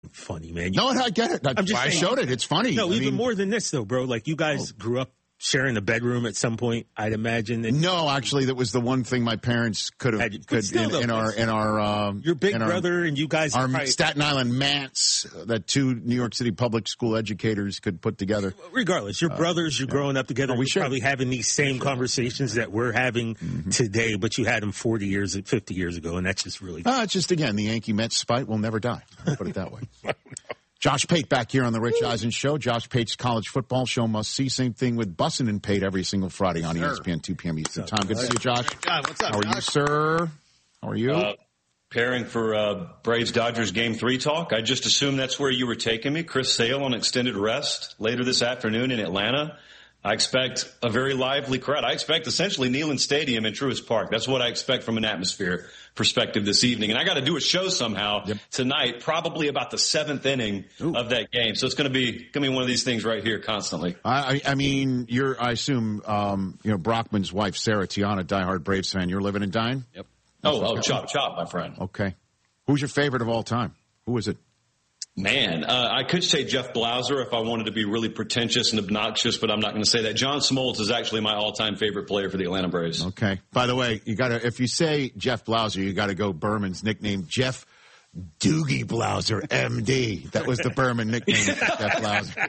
funny, man. No, I get it. That's why I showed it. It's funny. No, even more than this, though, bro. Like, you guys grew up sharing a bedroom at some point, I'd imagine. No, actually, that was the one thing my parents could have in our your big brother and you guys, our Staten Island manse that two New York City public school educators could put together. Regardless, your brothers, you're growing up together. You're probably having these same conversations that we're having today, but you had them 50 years ago, and that's just really. It's just again the Yankee Mets spite will never die. I'll put it that way. Josh Pate back here on the Rich Eisen Show. Josh Pate's college football show must see. Same thing with Bussin' and Pate every single Friday on ESPN, 2 p.m. Eastern Time. Good to see you, Josh. God, what's up, How are you, sir? How are you? Preparing for Braves-Dodgers Game 3 talk. I just assumed that's where you were taking me. Chris Sale on extended rest later this afternoon in Atlanta. I expect a very lively crowd. I expect essentially Neyland Stadium in Truist Park. That's what I expect from an atmosphere perspective this evening. And I got to do a show somehow tonight, probably about the 7th inning of that game. So it's going to be one of these things right here constantly. I mean, I assume, Brockman's wife, Sarah Tiana, diehard Braves fan. You're living and dying? Yep. Chop, my friend. Okay. Who's your favorite of all time? Who is it? Man, I could say Jeff Blauser if I wanted to be really pretentious and obnoxious, but I'm not going to say that. John Smoltz is actually my all-time favorite player for the Atlanta Braves. Okay. By the way, if you say Jeff Blauser, you got to go Berman's nickname, Jeff Doogie Blauser, MD. That was the Berman nickname, Jeff Blauser.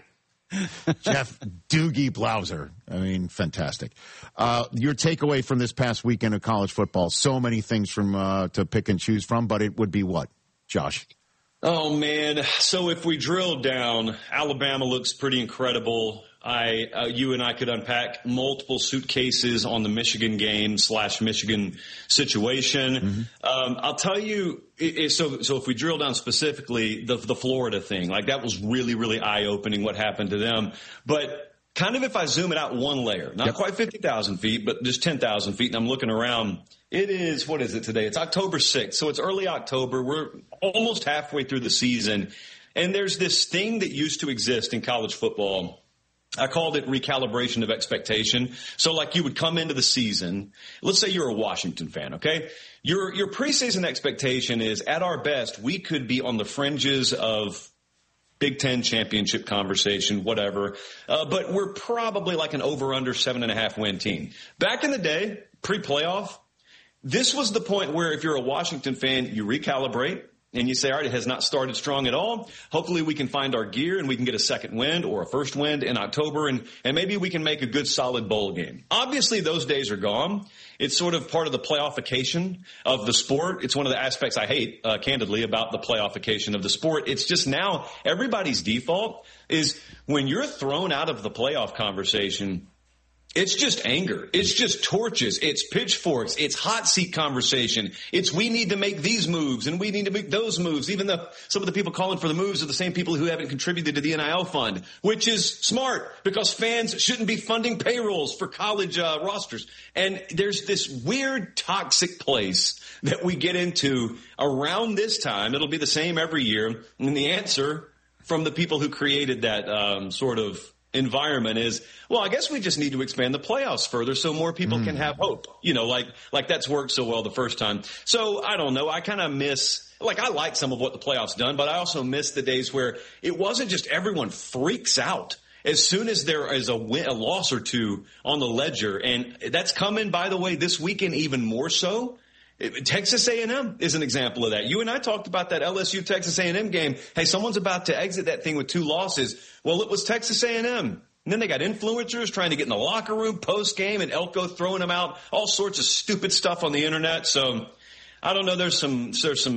Jeff Doogie Blauser. I mean, fantastic. Your takeaway from this past weekend of college football, so many things to pick and choose from, but it would be what, Josh? Oh, man. So if we drill down, Alabama looks pretty incredible. You and I could unpack multiple suitcases on the Michigan game / Michigan situation. I'll tell you, so if we drill down specifically, the Florida thing, like that was really, really eye-opening what happened to them. But kind of if I zoom it out one layer, not quite 50,000 feet, but just 10,000 feet, and I'm looking around, it is, what is it today? It's October 6th, so it's early October. We're almost halfway through the season, and there's this thing that used to exist in college football. I called it recalibration of expectation. So like you would come into the season, let's say you're a Washington fan, okay? Your preseason expectation is, at our best, we could be on the fringes of Big Ten championship conversation, whatever. But we're probably like an over-under 7.5 win team. Back in the day, pre-playoff, this was the point where if you're a Washington fan, you recalibrate and you say, all right, it has not started strong at all. Hopefully we can find our gear and we can get a second wind or a first wind in October and maybe we can make a good solid bowl game. Obviously those days are gone. It's sort of part of the playofffication of the sport. It's one of the aspects I hate, candidly, about the playofffication of the sport. It's just now everybody's default is when you're thrown out of the playoff conversation, it's just anger. It's just torches. It's pitchforks. It's hot seat conversation. It's we need to make these moves and we need to make those moves, even though some of the people calling for the moves are the same people who haven't contributed to the NIL fund, which is smart because fans shouldn't be funding payrolls for college rosters. And there's this weird toxic place that we get into around this time. It'll be the same every year. And the answer from the people who created that sort of environment is, well, I guess we just need to expand the playoffs further so more people can have hope. You know, like that's worked so well the first time. So I don't know. I kind of miss, I like some of what the playoffs done, but I also miss the days where it wasn't just everyone freaks out as soon as there is a loss or two on the ledger. And that's coming, by the way, this weekend even more so. Texas A&M is an example of that. You and I talked about that LSU Texas A&M game. Hey, someone's about to exit that thing with 2 losses. Well, it was Texas A&M. And then they got influencers trying to get in the locker room post game and Elko throwing them out, all sorts of stupid stuff on the internet. So I don't know. There's some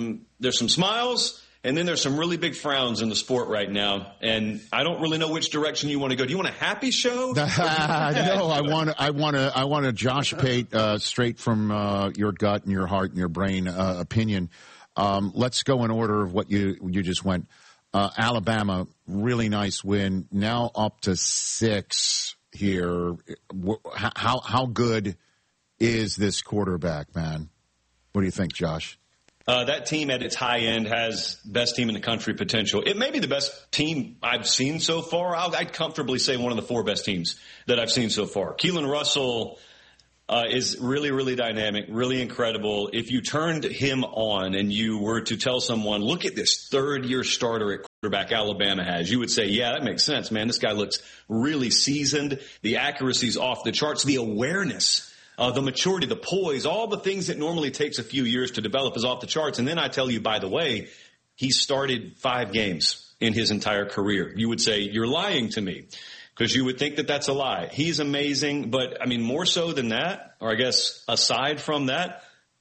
smiles. And then there's some really big frowns in the sport right now, and I don't really know which direction you want to go. Do you want a happy show? No, I want a Josh Pate straight from your gut and your heart and your brain opinion. Let's go in order of what you just went. Alabama, really nice win. Now up to 6 here. How good is this quarterback, man? What do you think, Josh? That team at its high end has best team in the country potential. It may be the best team I've seen so far. I'd comfortably say one of the 4 best teams that I've seen so far. Keelan Russell, is really, really dynamic, really incredible. If you turned him on and you were to tell someone, look at this third-year starter at quarterback Alabama has, you would say, yeah, that makes sense, man. This guy looks really seasoned. The accuracy's off the charts. The awareness, the maturity, the poise, all the things that normally takes a few years to develop is off the charts. And then I tell you, by the way, he started 5 games in his entire career. You would say, you're lying to me. Because you would think that that's a lie. He's amazing, but I mean, more so than that, or I guess aside from that,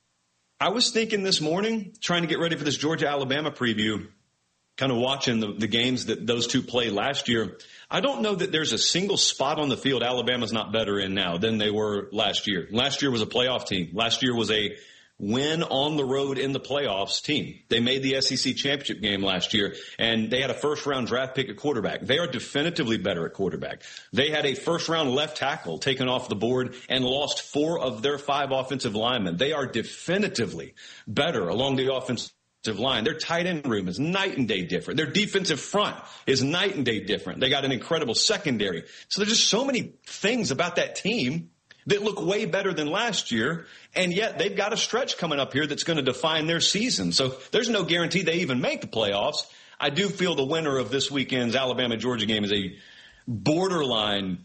I was thinking this morning, trying to get ready for this Georgia-Alabama preview, kind of watching the games that those two played last year. I don't know that there's a single spot on the field Alabama's not better in now than they were last year. Last year was a playoff team. Last year was a win on the road in the playoffs team. They made the SEC championship game last year, and they had a first-round draft pick at quarterback. They are definitively better at quarterback. They had a first-round left tackle taken off the board and lost 4 of their 5 offensive linemen. They are definitively better along the offensive line. Their tight end room is night and day different. Their defensive front is night and day different. They got an incredible secondary. So there's just so many things about that team that look way better than last year, and yet they've got a stretch coming up here that's going to define their season. So there's no guarantee they even make the playoffs. I do feel the winner of this weekend's Alabama-Georgia game is a borderline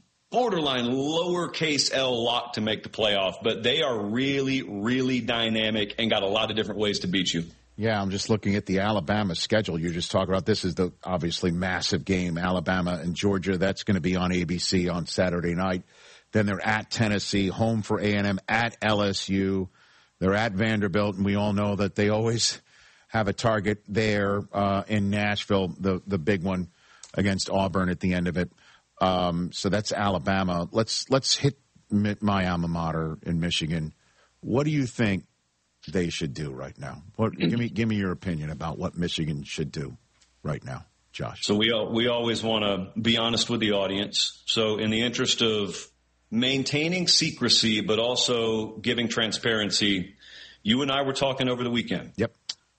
lowercase L lock to make the playoff, but they are really, really dynamic and got a lot of different ways to beat you. Yeah, I'm just looking at the Alabama schedule. You're just talking about this is the obviously massive game, Alabama and Georgia. That's going to be on ABC on Saturday night. Then they're at Tennessee, home for A&M, at LSU. They're at Vanderbilt, and we all know that they always have a target there in Nashville, the big one against Auburn at the end of it. So that's Alabama. Let's hit my alma mater in Michigan. What do you think they should do right now? Give me your opinion about what Michigan should do right now, Josh. So we always want to be honest with the audience. So in the interest of maintaining secrecy, but also giving transparency, you and I were talking over the weekend. Yep.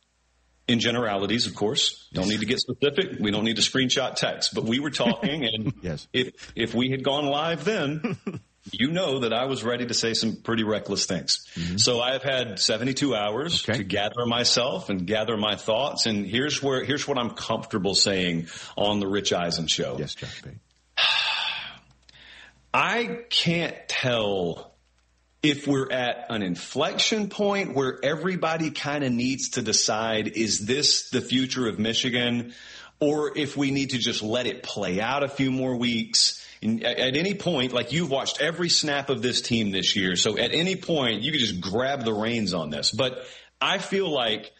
In generalities, of course. Don't need to get specific. We don't need to screenshot text. But we were talking, and yes. if we had gone live then, you know that I was ready to say some pretty reckless things. Mm-hmm. So I have had 72 hours to gather myself and gather my thoughts. And here's what I'm comfortable saying on the Rich Eisen show. Yes, Josh. I can't tell if we're at an inflection point where everybody kind of needs to decide, is this the future of Michigan, or if we need to just let it play out a few more weeks. And at any point, like you've watched every snap of this team this year, so at any point you could just grab the reins on this. But I feel like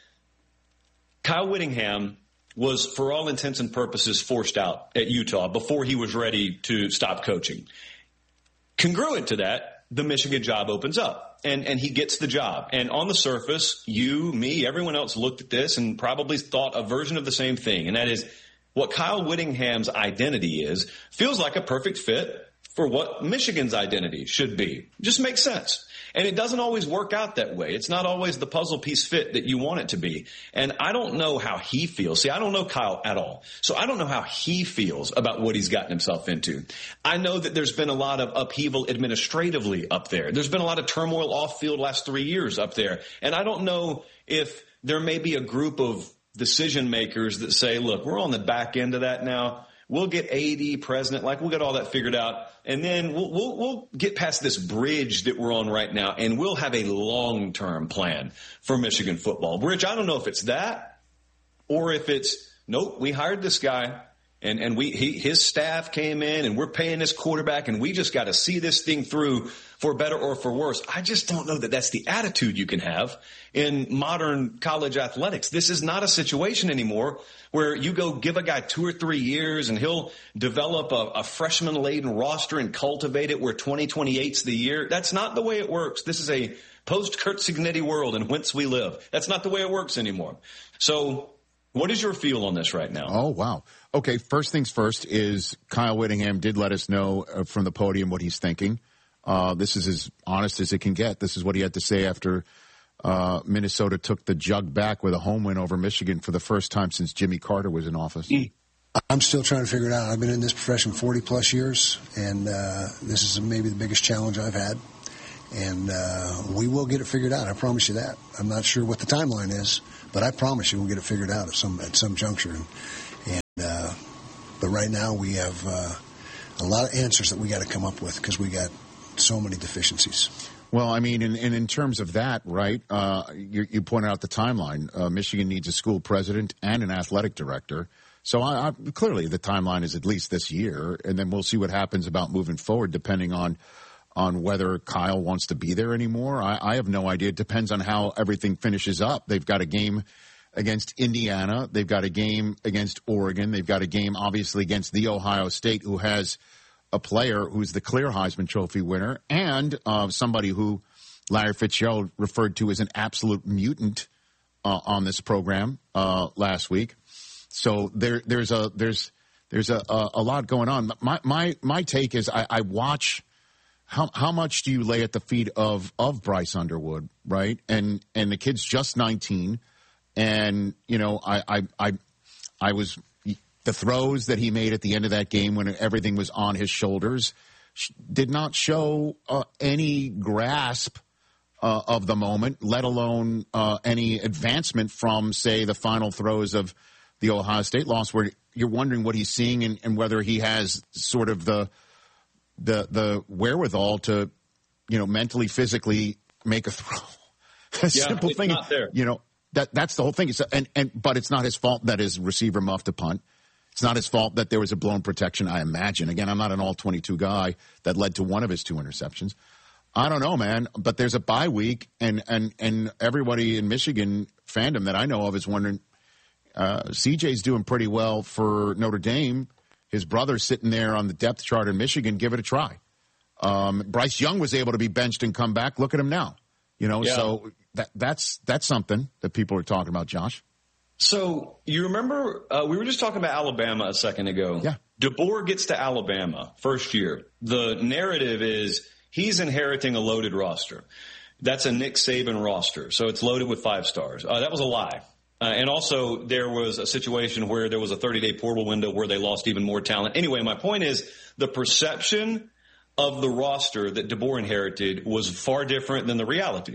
Kyle Whittingham was, for all intents and purposes, forced out at Utah before he was ready to stop coaching. Congruent to that, the Michigan job opens up, and he gets the job. And on the surface, you, me, everyone else looked at this and probably thought a version of the same thing, and that is what Kyle Whittingham's identity is feels like a perfect fit for what Michigan's identity should be. Just makes sense. And it doesn't always work out that way. It's not always the puzzle piece fit that you want it to be. And I don't know how he feels. See, I don't know Kyle at all. So I don't know how he feels about what he's gotten himself into. I know that there's been a lot of upheaval administratively up there. There's been a lot of turmoil off field last 3 years up there. And I don't know if there may be a group of decision makers that say, look, we're on the back end of that now. We'll get AD, president, we'll get all that figured out. And then we'll get past this bridge that we're on right now, and we'll have a long-term plan for Michigan football. Rich, I don't know if it's that or if it's, nope, we hired this guy and his staff came in and we're paying this quarterback and we just got to see this thing through for better or for worse. I just don't know that that's the attitude you can have in modern college athletics. This is not a situation anymore where you go give a guy 2 or 3 years and he'll develop a freshman-laden roster and cultivate it where 2028's the year. That's not the way it works. This is a post-Kurt Cignetti world in whence we live. That's not the way it works anymore. So what is your feel on this right now? Oh, wow. Okay, first things first is Kyle Whittingham did let us know from the podium what he's thinking. This is as honest as it can get. This is what he had to say after Minnesota took the jug back with a home win over Michigan for the first time since Jimmy Carter was in office. I'm still trying to figure it out. I've been in this profession 40-plus years, and this is maybe the biggest challenge I've had. And we will get it figured out. I promise you that. I'm not sure what the timeline is, but I promise you we'll get it figured out at some juncture. But right now we have a lot of answers that we got to come up with because we got so many deficiencies. Well, I mean, in terms of that, right, you pointed out the timeline. Michigan needs a school president and an athletic director. So clearly the timeline is at least this year, and then we'll see what happens about moving forward depending on whether Kyle wants to be there anymore. I have no idea. It depends on how everything finishes up. They've got a game against Indiana. They've got a game against Oregon. They've got a game, obviously, against the Ohio State, who has a player who's the clear Heisman Trophy winner and somebody who Larry Fitzgerald referred to as an absolute mutant on this program last week. So there's a lot going on. My take is I watch. How much do you lay at the feet of Bryce Underwood, right? And the kid's just 19, and you know I was the throws that he made at the end of that game when everything was on his shoulders did not show any grasp of the moment, let alone any advancement from, say, the final throws of the Ohio State loss, where you're wondering what he's seeing and whether he has sort of the wherewithal to, you know, mentally, physically make a throw. Simple thing. Not there. You know, that's the whole thing. But it's not his fault that his receiver muffed a punt. It's not his fault that there was a blown protection, I imagine. Again, I'm not an all-22 guy that led to one of his 2 interceptions. I don't know, man, but there's a bye week, and everybody in Michigan fandom that I know of is wondering, CJ's doing pretty well for Notre Dame. His brother's sitting there on the depth chart in Michigan. Give it a try. Bryce Young was able to be benched and come back. Look at him now. You know, so that's something that people are talking about, Josh. So you remember we were just talking about Alabama a second ago. Yeah. DeBoer gets to Alabama first year. The narrative is he's inheriting a loaded roster. That's a Nick Saban roster, so it's loaded with 5 stars. That was a lie. And also there was a situation where there was a 30-day portal window where they lost even more talent. Anyway, my point is the perception of the roster that DeBoer inherited was far different than the reality.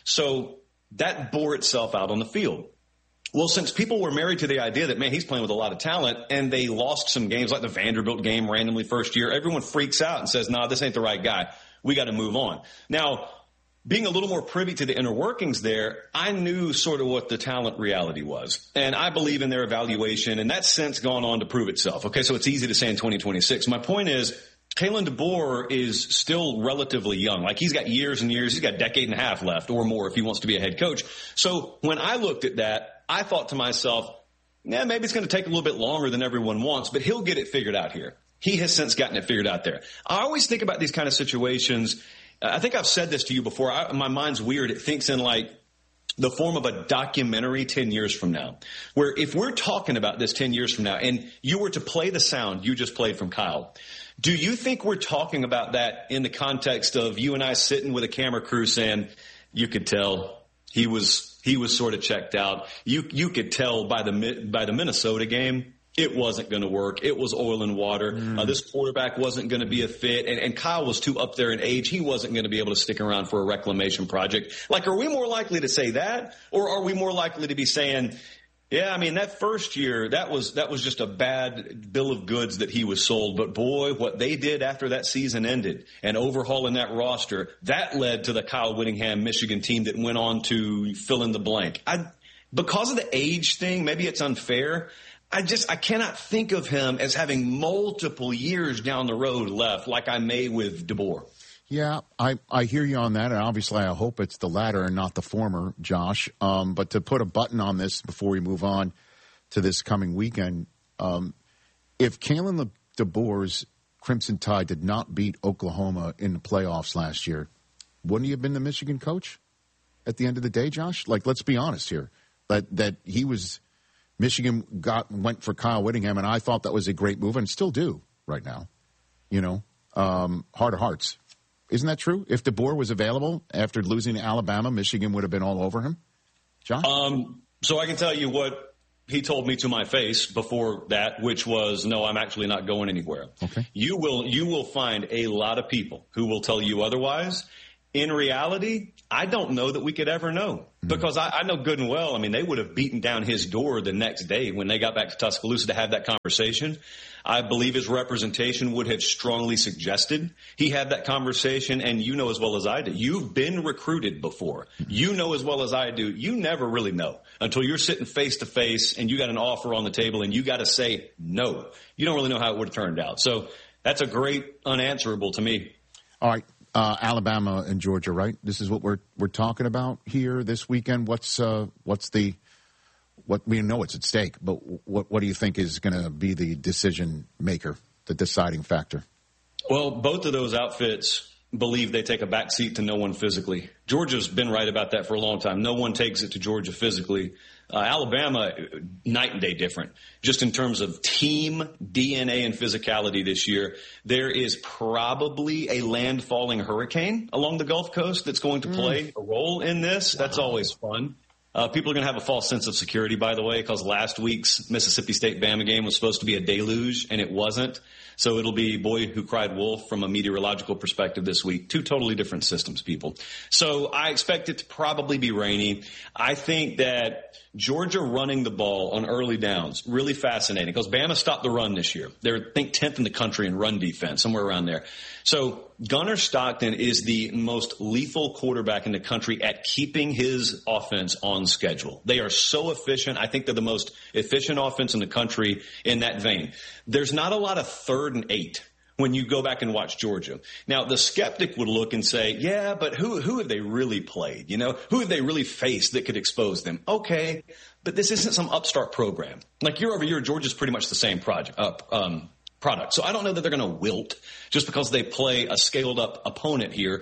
So that bore itself out on the field. Well, since people were married to the idea that, man, he's playing with a lot of talent, and they lost some games like the Vanderbilt game randomly first year, everyone freaks out and says, nah, this ain't the right guy. We got to move on. Now, being a little more privy to the inner workings there, I knew sort of what the talent reality was. And I believe in their evaluation, and that's since gone on to prove itself. Okay, so it's easy to say in 2026. My point is, Kalen DeBoer is still relatively young. Like, he's got years and years. He's got a decade and a half left or more if he wants to be a head coach. So when I looked at that, I thought to myself, yeah, maybe it's going to take a little bit longer than everyone wants, but he'll get it figured out here. He has since gotten it figured out there. I always think about these kind of situations. I think I've said this to you before. My mind's weird. It thinks in like the form of a documentary 10 years from now, where if we're talking about this 10 years from now and you were to play the sound you just played from Kyle, do you think we're talking about that in the context of you and I sitting with a camera crew saying, you could tell he was sort of checked out. You could tell by the Minnesota game, it wasn't going to work. It was oil and water. This quarterback wasn't going to be a fit. And Kyle was too up there in age. He wasn't going to be able to stick around for a reclamation project. Like, are we more likely to say that? Or are we more likely to be saying, yeah, I mean, that first year, that was just a bad bill of goods that he was sold. But boy, what they did after that season ended and overhauling that roster, that led to the Kyle Whittingham Michigan team that went on to fill in the blank. Because of the age thing, maybe it's unfair. I cannot think of him as having multiple years down the road left like I may with DeBoer. Yeah, I hear you on that, and obviously I hope it's the latter and not the former, Josh. But to put a button on this before we move on to this coming weekend, if Kalen DeBoer's Crimson Tide did not beat Oklahoma in the playoffs last year, wouldn't he have been the Michigan coach at the end of the day, Josh? Like, let's be honest here, that he was – Michigan went for Kyle Whittingham, and I thought that was a great move, and still do right now. You know, heart of hearts. Isn't that true? If DeBoer was available after losing to Alabama, Michigan would have been all over him? John? So I can tell you what he told me to my face before that, which was, no, I'm actually not going anywhere. Okay. You will find a lot of people who will tell you otherwise. in reality, I don't know that we could ever know, because I know good and well, I mean, they would have beaten down his door the next day when they got back to Tuscaloosa to have that conversation. I believe his representation would have strongly suggested he had that conversation. And you know as well as I do, you've been recruited before. You know as well as I do, you never really know until you're sitting face to face and you got an offer on the table and you got to say no. You don't really know how it would have turned out. So that's a great unanswerable to me. All right. Alabama and Georgia, right? This is what we're talking about here this weekend. What we know it's at stake, but what do you think is going to be the decision maker, the deciding factor? Well, both of those outfits believe they take a back seat to no one physically. Georgia's been right about that for a long time. No one takes it to Georgia physically. Alabama, night and day different. Just in terms of team DNA and physicality this year, there is probably a landfalling hurricane along the Gulf Coast that's going to play a role in this. Wow. That's always fun. People are going to have a false sense of security, by the way, because last week's Mississippi State-Bama game was supposed to be a deluge, and it wasn't. So it'll be boy who cried wolf from a meteorological perspective this week. Two totally different systems, people. So I expect it to probably be rainy. I think that Georgia running the ball on early downs, really fascinating, because Bama stopped the run this year. They're, I think, 10th in the country in run defense, somewhere around there. So Gunnar Stockton is the most lethal quarterback in the country at keeping his offense on schedule. They are so efficient. I think they're the most efficient offense in the country in that vein. There's not a lot of 3rd and 8 when you go back and watch Georgia. Now, the skeptic would look and say, yeah, but who have they really played? You know, who have they really faced that could expose them? Okay, but this isn't some upstart program. Like year over year, Georgia's pretty much the same product. So I don't know that they're going to wilt just because they play a scaled-up opponent here.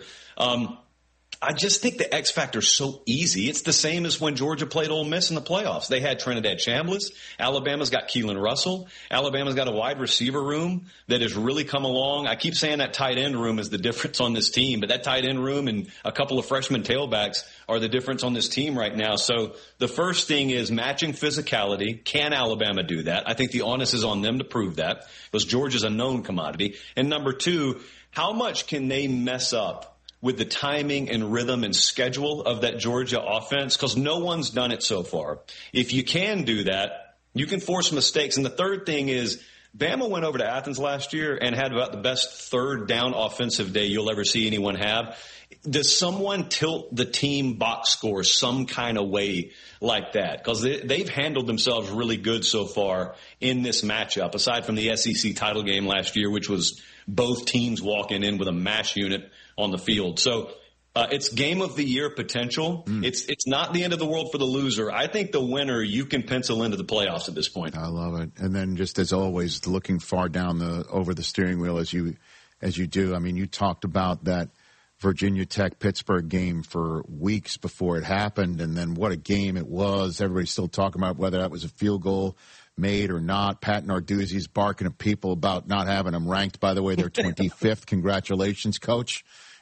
I just think the X factor is so easy. It's the same as when Georgia played Ole Miss in the playoffs. They had Trinidad Chambliss. Alabama's got Keelan Russell. Alabama's got a wide receiver room that has really come along. I keep saying that tight end room is the difference on this team, but that tight end room and a couple of freshman tailbacks are the difference on this team right now. So the first thing is matching physicality. Can Alabama do that? I think the onus is on them to prove that, because Georgia's a known commodity. And number two, how much can they mess up with the timing and rhythm and schedule of that Georgia offense? Because no one's done it so far. If you can do that, you can force mistakes. And the third thing is, Bama went over to Athens last year and had about the best 3rd down offensive day you'll ever see anyone have. Does someone tilt the team box score some kind of way like that? Because they've handled themselves really good so far in this matchup, aside from the SEC title game last year, which was both teams walking in with a mash unit on the field. So it's game of the year potential. It's not the end of the world for the loser. I think the winner you can pencil into the playoffs at this point. I love it. And then just as always, looking far down over the steering wheel as you do. I mean, you talked about that Virginia Tech Pittsburgh game for weeks before it happened, and then what a game it was. Everybody's still talking about whether that was a field goal made or not. Pat Narduzzi's barking at people about not having them ranked. By the way, they're 25th. Congratulations, Coach.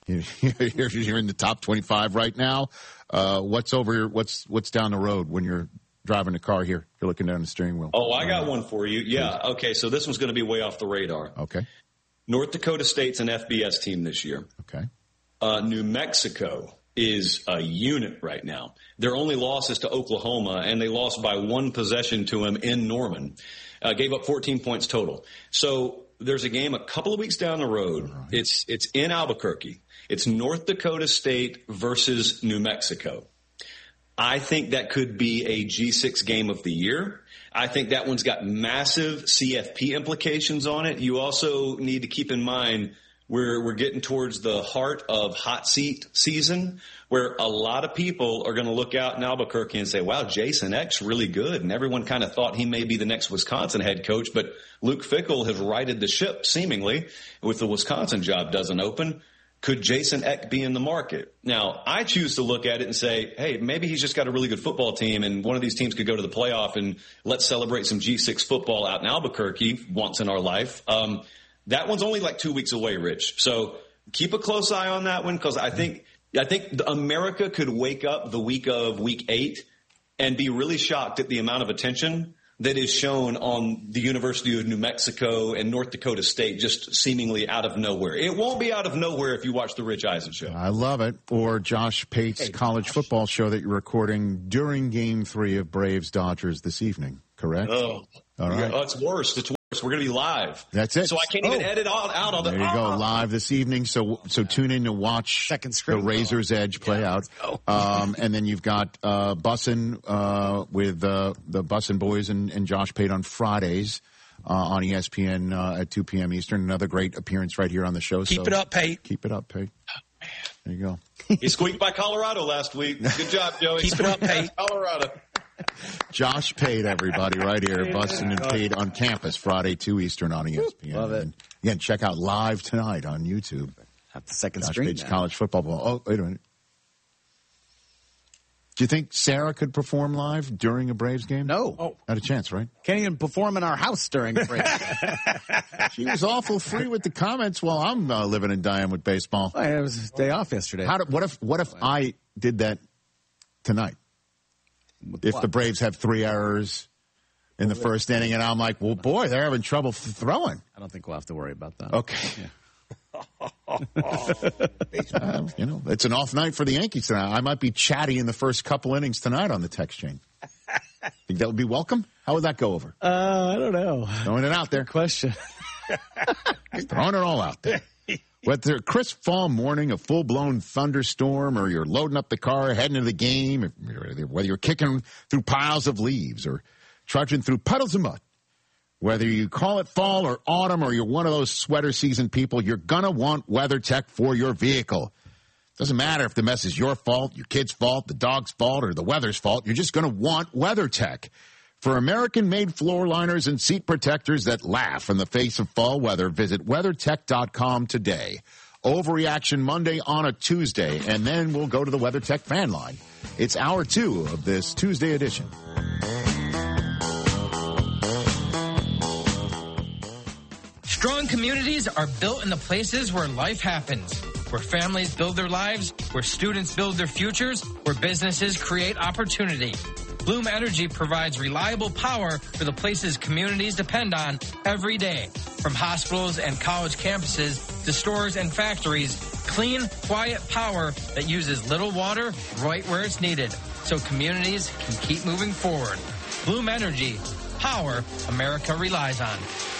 You're in the top 25 right now. What's down the road when you're driving the car here? You're looking down the steering wheel. Oh, I got one for you. Yeah. Okay. So this one's going to be way off the radar. Okay. North Dakota State's an FBS team this year. Okay. New Mexico is a unit right now. Their only loss is to Oklahoma, and they lost by 1 possession to them in Norman. Gave up 14 points total. So there's a game a couple of weeks down the road. Right. It's in Albuquerque. It's North Dakota State versus New Mexico. I think that could be a G6 game of the year. I think that one's got massive CFP implications on it. You also need to keep in mind we're getting towards the heart of hot seat season, where a lot of people are going to look out in Albuquerque and say, wow, Jason Eck's really good. And everyone kind of thought he may be the next Wisconsin head coach, but Luke Fickell has righted the ship seemingly if the Wisconsin job doesn't open. Could Jason Eck be in the market? Now, I choose to look at it and say, hey, maybe he's just got a really good football team, and one of these teams could go to the playoff, and let's celebrate some G6 football out in Albuquerque once in our life. That one's only like 2 weeks away, Rich. So keep a close eye on that one, because I think America could wake up the week of week 8 and be really shocked at the amount of attention that is shown on the University of New Mexico and North Dakota State just seemingly out of nowhere. It won't be out of nowhere if you watch the Rich Eisen show. I love it. Or Josh Pate's college football show that you're recording during Game 3 of Braves-Dodgers this evening, correct? Oh, all right. Yeah, it's worse. It's worse. We're going to be live. That's it. So I can't even edit out all the... There you go, live this evening. So tune in to watch the Razor's Edge play out. And then you've got Bussin' with the Bussin' Boys and Josh Pate on Fridays on ESPN at 2 p.m. Eastern. Another great appearance right here on the show. Keep it up, Pate. Keep it up, Pate. There you go. He squeaked by Colorado last week. Good job, Joey. Keep it up, Pate. Colorado. Josh Pate, everybody, right here. Bussin' and Pate on campus, Friday, 2 Eastern on ESPN. Love it. And again, check out live tonight on YouTube. Have the second Josh screen Pate's now. college football ball. Oh, wait a minute. Do you think Sarah could perform live during a Braves game? No. Not a chance, right? Can't even perform in our house during break. She was awful free with the comments while I'm living and dying with baseball. It was a day off yesterday. What if I did that tonight? If the Braves have 3 errors in the first inning, and I'm like, well, boy, they're having trouble throwing. I don't think we'll have to worry about that. Okay. It's an off night for the Yankees tonight. I might be chatty in the first couple innings tonight on the text chain. Think that would be welcome? How would that go over? I don't know. Throwing it out there. Good question. Throwing it all out there. Whether a crisp fall morning, a full-blown thunderstorm, or you're loading up the car, heading to the game, whether you're kicking through piles of leaves or trudging through puddles of mud, whether you call it fall or autumn or you're one of those sweater season people, you're going to want WeatherTech for your vehicle. Doesn't matter if the mess is your fault, your kid's fault, the dog's fault, or the weather's fault. You're just going to want WeatherTech. For American-made floor liners and seat protectors that laugh in the face of fall weather, visit WeatherTech.com today. Overreaction Monday on a Tuesday, and then we'll go to the WeatherTech fan line. It's hour 2 of this Tuesday edition. Strong communities are built in the places where life happens, where families build their lives, where students build their futures, where businesses create opportunity. Bloom Energy provides reliable power for the places communities depend on every day. From hospitals and college campuses to stores and factories, clean, quiet power that uses little water right where it's needed so communities can keep moving forward. Bloom Energy, power America relies on.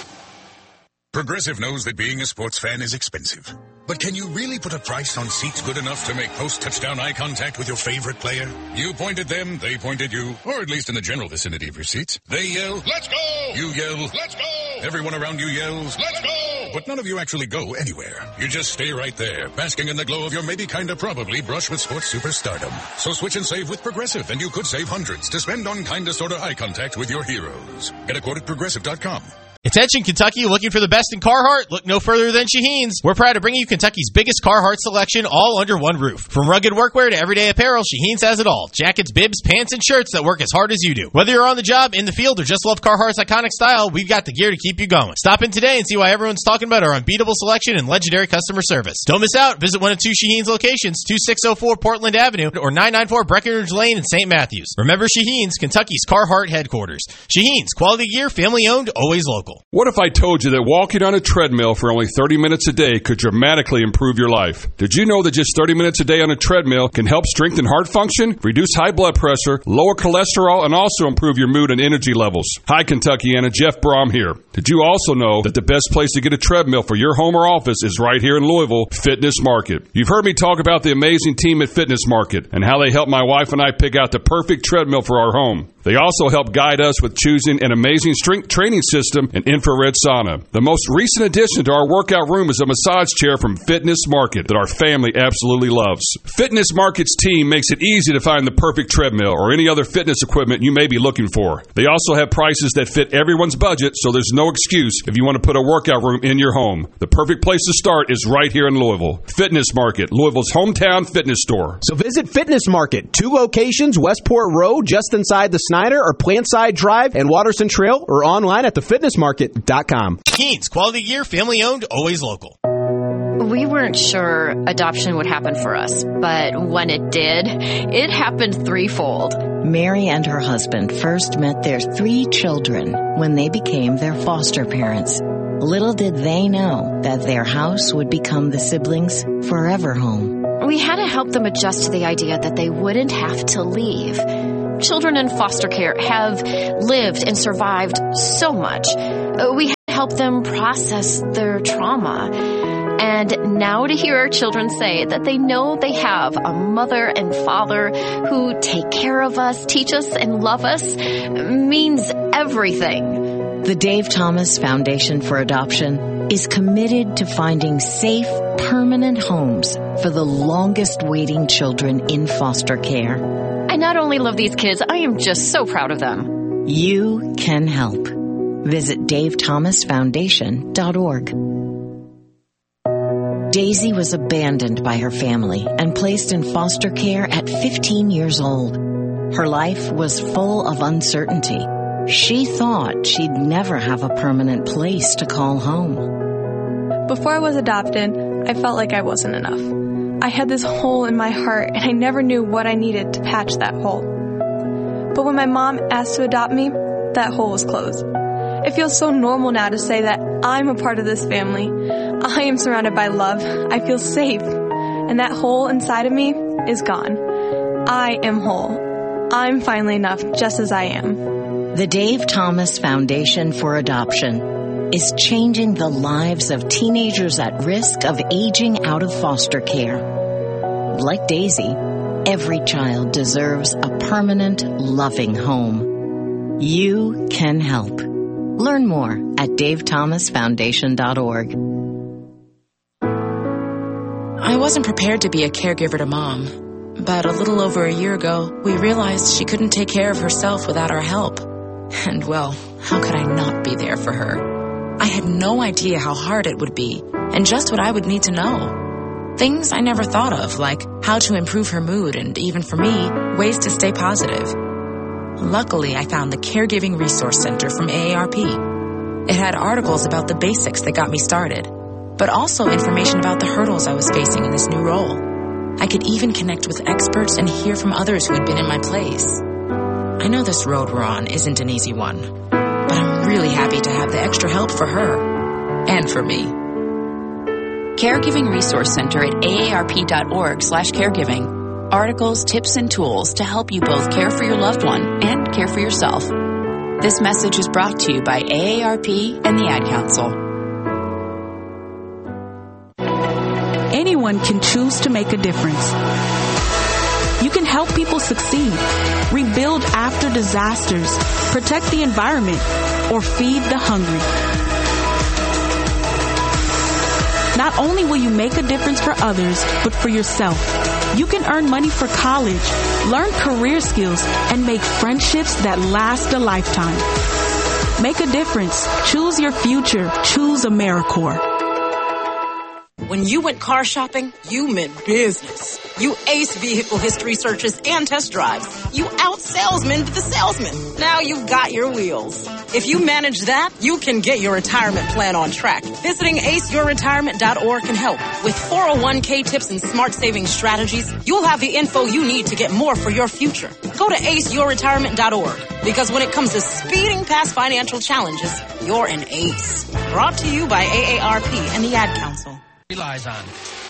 Progressive knows that being a sports fan is expensive. But can you really put a price on seats good enough to make post-touchdown eye contact with your favorite player? You point at them, they point at you, or at least in the general vicinity of your seats. They yell, "Let's go!" You yell, "Let's go!" Everyone around you yells, "Let's go!" But none of you actually go anywhere. You just stay right there, basking in the glow of your maybe kinda probably brush with sports superstardom. So switch and save with Progressive, and you could save hundreds to spend on kinda sorta eye contact with your heroes. Get a quote at Progressive.com. Attention Kentucky, looking for the best in Carhartt? Look no further than Shaheen's. We're proud to bring you Kentucky's biggest Carhartt selection all under one roof. From rugged workwear to everyday apparel, Shaheen's has it all. Jackets, bibs, pants, and shirts that work as hard as you do. Whether you're on the job, in the field, or just love Carhartt's iconic style, we've got the gear to keep you going. Stop in today and see why everyone's talking about our unbeatable selection and legendary customer service. Don't miss out. Visit one of 2 Shaheen's locations, 2604 Portland Avenue or 994 Breckenridge Lane in St. Matthews. Remember Shaheen's, Kentucky's Carhartt headquarters. Shaheen's, quality gear, family owned, always local. What if I told you that walking on a treadmill for only 30 minutes a day could dramatically improve your life? Did you know that just 30 minutes a day on a treadmill can help strengthen heart function, reduce high blood pressure, lower cholesterol, and also improve your mood and energy levels? Hi, Kentuckiana, Jeff Brom here. Did you also know that the best place to get a treadmill for your home or office is right here in Louisville, Fitness Market? You've heard me talk about the amazing team at Fitness Market and how they help my wife and I pick out the perfect treadmill for our home. They also help guide us with choosing an amazing strength training system and infrared sauna. The most recent addition to our workout room is a massage chair from Fitness Market that our family absolutely loves. Fitness Market's team makes it easy to find the perfect treadmill or any other fitness equipment you may be looking for. They also have prices that fit everyone's budget, so there's no excuse if you want to put a workout room in your home. The perfect place to start is right here in Louisville. Fitness Market, Louisville's hometown fitness store. So visit Fitness Market, 2 locations, Westport Road, just inside the Snyder, or Plantside Drive and Waterston Trail, or online at thefitnessmarket.com. Shaheen's, quality gear, family owned, always local. We weren't sure adoption would happen for us, but when it did, it happened threefold. Mary and her husband first met their 3 children when they became their foster parents. Little did they know that their house would become the siblings' forever home. We had to help them adjust to the idea that they wouldn't have to leave. Children in foster care have lived and survived so much. We had to help them process their trauma. And now to hear our children say that they know they have a mother and father who take care of us, teach us, and love us means everything. The Dave Thomas Foundation for Adoption is committed to finding safe, permanent homes for the longest waiting children in foster care. I not only love these kids, I am just so proud of them. You can help. Visit davethomasfoundation.org. Daisy was abandoned by her family and placed in foster care at 15 years old. Her life was full of uncertainty. She thought she'd never have a permanent place to call home. Before I was adopted, I felt like I wasn't enough. I had this hole in my heart, and I never knew what I needed to patch that hole. But when my mom asked to adopt me, that hole was closed. It feels so normal now to say that I'm a part of this family. I am surrounded by love. I feel safe. And that hole inside of me is gone. I am whole. I'm finally enough just as I am. The Dave Thomas Foundation for Adoption is changing the lives of teenagers at risk of aging out of foster care. Like Daisy, every child deserves a permanent, loving home. You can help. Learn more at davethomasfoundation.org. I wasn't prepared to be a caregiver to Mom, but a little over a year ago, we realized she couldn't take care of herself without our help. And well, how could I not be there for her? I had no idea how hard it would be, and just what I would need to know. Things I never thought of, like how to improve her mood, and even for me, ways to stay positive. Luckily, I found the Caregiving Resource Center from AARP. It had articles about the basics that got me started, but also information about the hurdles I was facing in this new role. I could even connect with experts and hear from others who had been in my place. I know this road we're on isn't an easy one, but I'm really happy to have the extra help for her and for me. Caregiving Resource Center at aarp.org/caregiving. Articles, tips, and tools to help you both care for your loved one and care for yourself. This message is brought to you by AARP and the Ad Council. Anyone can choose to make a difference. You can help people succeed, rebuild after disasters, protect the environment, or feed the hungry. Not only will you make a difference for others, but for yourself. You can earn money for college, learn career skills, and make friendships that last a lifetime. Make a difference. Choose your future. Choose AmeriCorps. When you went car shopping, you meant business. You aced vehicle history searches and test drives. You out-salesmaned the salesman. Now you've got your wheels. If you manage that, you can get your retirement plan on track. Visiting aceyourretirement.org can help. With 401k tips and smart saving strategies, you'll have the info you need to get more for your future. Go to aceyourretirement.org, because when it comes to speeding past financial challenges, you're an ace. Brought to you by AARP and the Ad Council. Relies on.